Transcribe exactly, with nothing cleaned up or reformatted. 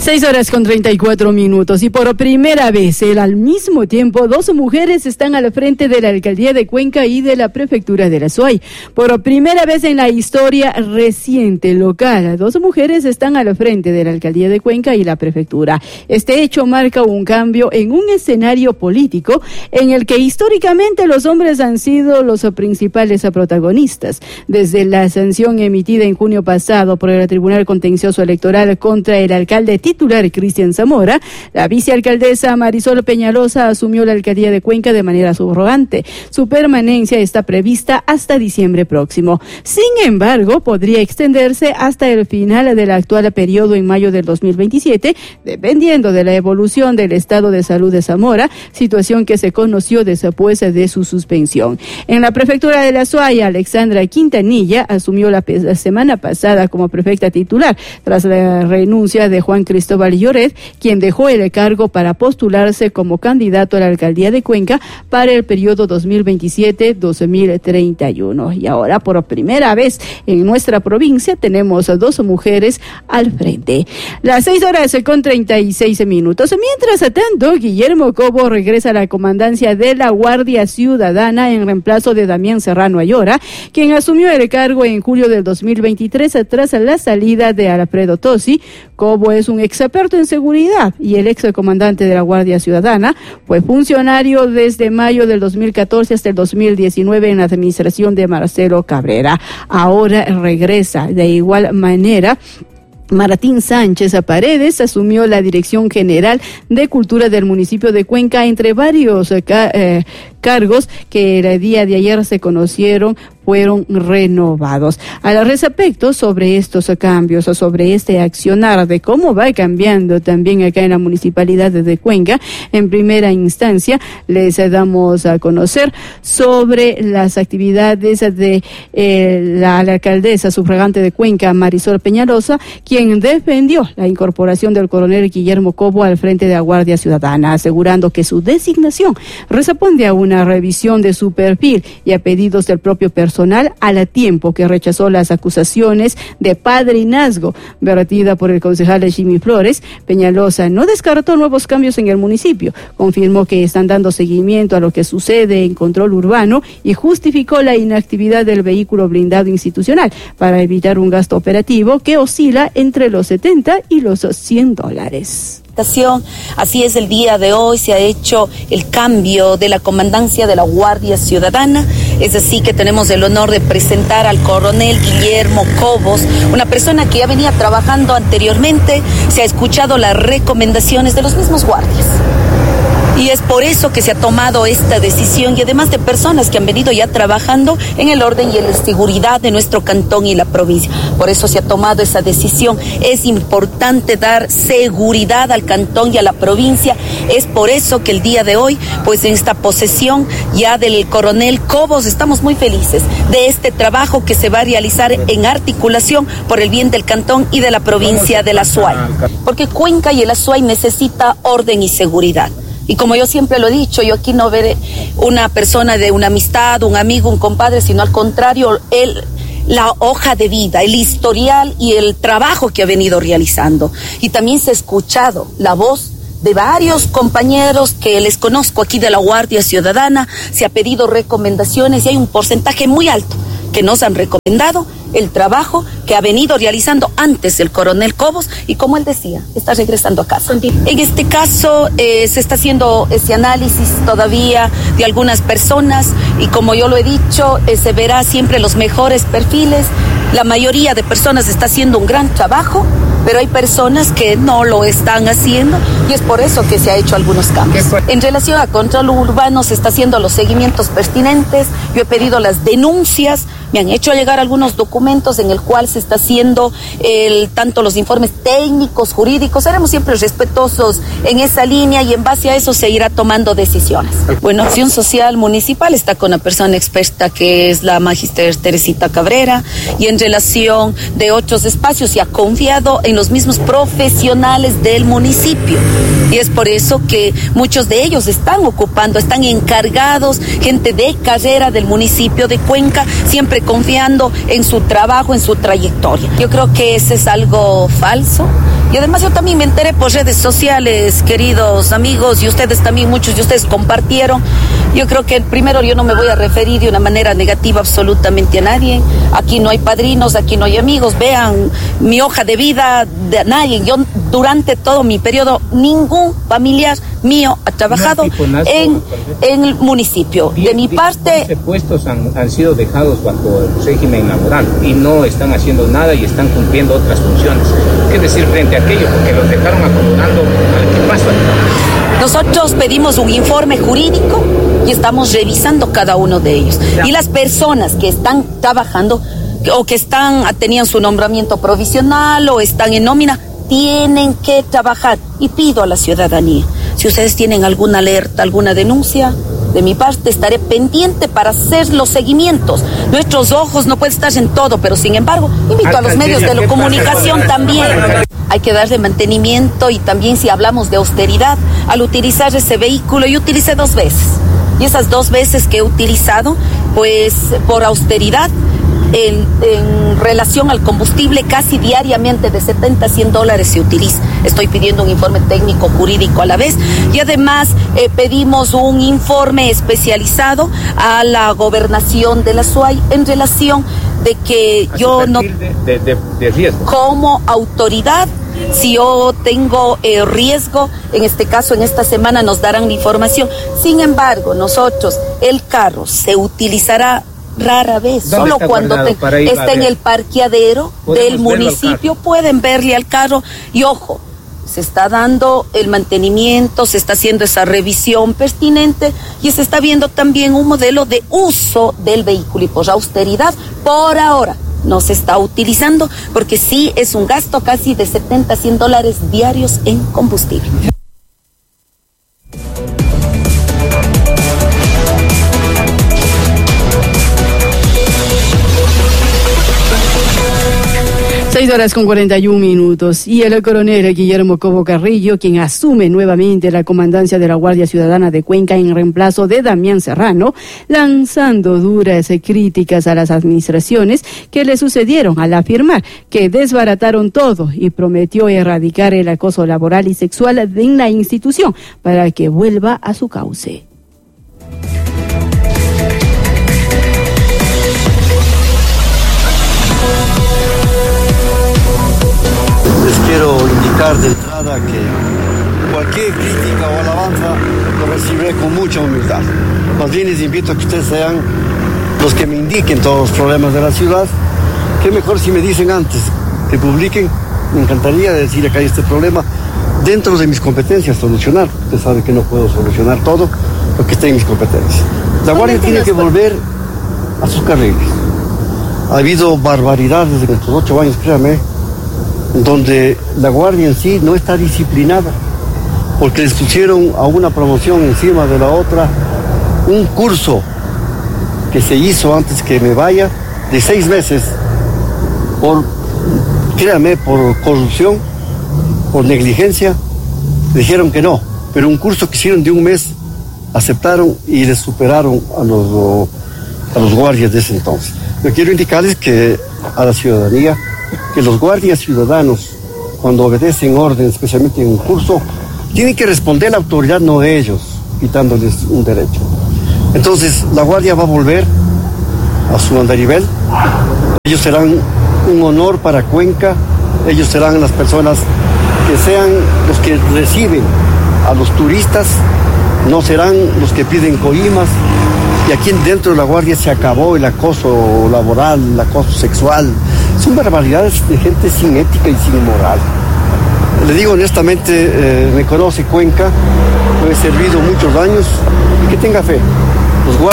Seis horas con treinta y cuatro minutos y por primera vez, el, al mismo tiempo, dos mujeres están al frente de la Alcaldía de Cuenca y de la Prefectura de la Azuay. Por primera vez en la historia reciente local, dos mujeres están al frente de la Alcaldía de Cuenca y la Prefectura. Este hecho marca un cambio en un escenario político en el que históricamente los hombres han sido los principales protagonistas. Desde la sanción emitida en junio pasado por el Tribunal Contencioso Electoral contra el alcalde titular Cristian Zamora, la vicealcaldesa Marisol Peñalosa asumió la alcaldía de Cuenca de manera subrogante. Su permanencia está prevista hasta diciembre próximo. Sin embargo, podría extenderse hasta el final del actual periodo en mayo del dos mil veintisiete, dependiendo de la evolución del estado de salud de Zamora, situación que se conoció después de su suspensión. En la prefectura de la Azuay, Alexandra Quintanilla asumió la, la semana pasada como prefecta titular, tras la renuncia de Juan Cristóbal Lloret, quien dejó el cargo para postularse como candidato a la alcaldía de Cuenca para el periodo dos mil veintisiete a dos mil treinta y uno. Y ahora, por primera vez en nuestra provincia, tenemos a dos mujeres al frente. Las seis horas con treinta y seis minutos. Mientras tanto, Guillermo Cobo regresa a la comandancia de la Guardia Ciudadana en reemplazo de Damián Serrano Ayora, quien asumió el cargo en julio del dos mil veintitrés tras la salida de Alfredo Tosi. Cobo es un experto en seguridad y el ex comandante de la Guardia Ciudadana fue funcionario desde mayo del dos mil catorce hasta el dos mil diecinueve en la administración de Marcelo Cabrera. Ahora regresa de igual manera. Martín Sánchez Paredes asumió la Dirección General de Cultura del municipio de Cuenca, entre varios eh, eh, cargos que el día de ayer se conocieron fueron renovados. Al respecto sobre estos cambios, sobre este accionar de cómo va cambiando también acá en la municipalidad de Cuenca, en primera instancia les damos a conocer sobre las actividades de eh, la, la alcaldesa sufragante de Cuenca, Marisol Peñalosa, quien defendió la incorporación del coronel Guillermo Cobo al frente de la Guardia Ciudadana, asegurando que su designación responde a una revisión de su perfil y a pedidos del propio personal al tiempo que rechazó las acusaciones de padrinazgo vertida por el concejal Jimmy Flores. Peñalosa no descartó nuevos cambios en el municipio, confirmó que están dando seguimiento a lo que sucede en control urbano y justificó la inactividad del vehículo blindado institucional para evitar un gasto operativo que oscila entre los setenta y los cien dólares. Así es, el día de hoy se ha hecho el cambio de la comandancia de la Guardia Ciudadana. Es así que tenemos el honor de presentar al coronel Guillermo Cobos, una persona que ya venía trabajando anteriormente. Se ha escuchado las recomendaciones de los mismos guardias. Y es por eso que se ha tomado esta decisión, y además de personas que han venido ya trabajando en el orden y en la seguridad de nuestro cantón y la provincia. Por eso se ha tomado esa decisión. Es importante dar seguridad al cantón y a la provincia. Es por eso que el día de hoy, pues en esta posesión ya del coronel Cobos, estamos muy felices de este trabajo que se va a realizar en articulación por el bien del cantón y de la provincia de la Azuay. Porque Cuenca y el Azuay necesita orden y seguridad. Y como yo siempre lo he dicho, yo aquí no veré una persona de una amistad, un amigo, un compadre, sino al contrario, el, la hoja de vida, el historial y el trabajo que ha venido realizando. Y también se ha escuchado la voz de varios compañeros que les conozco aquí de la Guardia Ciudadana. Se ha pedido recomendaciones y hay un porcentaje muy alto que nos han recomendado el trabajo que ha venido realizando antes el coronel Cobos, y como él decía, está regresando a casa. En este caso eh, se está haciendo ese análisis todavía de algunas personas, y como yo lo he dicho, eh, se verá siempre los mejores perfiles. La mayoría de personas está haciendo un gran trabajo, pero hay personas que no lo están haciendo, y es por eso que se ha hecho algunos cambios. En relación a control urbano, se está haciendo los seguimientos pertinentes. Yo he pedido las denuncias, me han hecho llegar algunos documentos en el cual se está haciendo el, tanto los informes técnicos, jurídicos. Seremos siempre respetuosos en esa línea, y en base a eso se irá tomando decisiones. Bueno, Acción Social Municipal está con una persona experta que es la magister Teresita Cabrera, y en relación de otros espacios se ha confiado en los mismos profesionales del municipio, y es por eso que muchos de ellos están ocupando, están encargados, gente de carrera del municipio de Cuenca, siempre confiando en su trabajo, en su trayectoria. Yo creo que ese es algo falso. Y además yo también me enteré por redes sociales, queridos amigos, y ustedes también, muchos de ustedes compartieron. Yo creo que primero yo no me voy a referir de una manera negativa absolutamente a nadie. Aquí no hay padrinos, aquí no hay amigos. Vean mi hoja de vida de nadie. Yo durante todo mi periodo, ningún familiar mío ha trabajado en, en el municipio. De mi parte... once puestos han, han sido dejados bajo el régimen laboral y no están haciendo nada y están cumpliendo otras funciones. ¿Qué decir frente a aquello? Porque los dejaron acomodando al que pasa. Nosotros pedimos un informe jurídico y estamos revisando cada uno de ellos. Y las personas que están trabajando o que están tenían su nombramiento provisional o están en nómina, tienen que trabajar. Y pido a la ciudadanía, si ustedes tienen alguna alerta, alguna denuncia, de mi parte estaré pendiente para hacer los seguimientos. Nuestros ojos no pueden estar en todo, pero sin embargo, invito a los medios de la comunicación también. Hay que darle mantenimiento y también si hablamos de austeridad, al utilizar ese vehículo, yo utilicé dos veces. Y esas dos veces que he utilizado, pues por austeridad, En, en relación al combustible, casi diariamente de setenta a cien dólares se utiliza. Estoy pidiendo un informe técnico jurídico a la vez y además eh, pedimos un informe especializado a la gobernación de la S U A Y en relación de que Así yo no... De, de, de, de riesgo. Como autoridad, si yo tengo eh, riesgo, en este caso, en esta semana nos darán la información. Sin embargo, nosotros, el carro se utilizará rara vez, solo cuando te, está en el parqueadero del municipio, pueden verle al carro y ojo, se está dando el mantenimiento, se está haciendo esa revisión pertinente y se está viendo también un modelo de uso del vehículo y por austeridad, por ahora no se está utilizando porque sí es un gasto casi de setenta a cien dólares diarios en combustible. Seis horas con cuarenta y un minutos y el coronel Guillermo Cobo Carrillo, quien asume nuevamente la comandancia de la Guardia Ciudadana de Cuenca en reemplazo de Damián Serrano, lanzando duras críticas a las administraciones que le sucedieron al afirmar que desbarataron todo y prometió erradicar el acoso laboral y sexual en la institución para que vuelva a su cauce. Les quiero indicar de entrada que cualquier crítica o alabanza lo recibiré con mucha humildad. Más bien les invito a que ustedes sean los que me indiquen todos los problemas de la ciudad. Qué mejor si me dicen antes que publiquen. Me encantaría decir acá hay este problema dentro de mis competencias solucionar. Usted sabe que no puedo solucionar todo lo que está en mis competencias. La Guardia tiene que volver a sus carriles. Ha habido barbaridades desde estos ocho años, créame, donde la Guardia en sí no está disciplinada, porque les pusieron a una promoción encima de la otra, un curso que se hizo antes que me vaya, de seis meses, por, créame, por corrupción, por negligencia, dijeron que no, pero un curso que hicieron de un mes, aceptaron y les superaron a los, a los guardias de ese entonces. Yo quiero indicarles que a la ciudadanía, que los guardias ciudadanos, cuando obedecen orden, especialmente en un curso, tienen que responder a la autoridad, no ellos, quitándoles un derecho. Entonces, la Guardia va a volver a su andarivel. Ellos serán un honor para Cuenca, ellos serán las personas que sean los que reciben a los turistas, no serán los que piden coimas. Y aquí dentro de la Guardia se acabó el acoso laboral, el acoso sexual. Son barbaridades de gente sin ética y sin moral. Le digo honestamente, eh, me conoce Cuenca, me he servido muchos años y que tenga fe. Los